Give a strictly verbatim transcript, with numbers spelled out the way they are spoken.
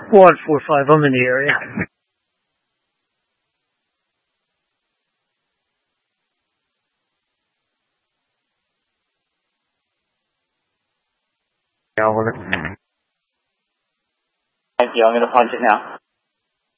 One four five. I'm in the area. Thank you. I'm going to punch it now.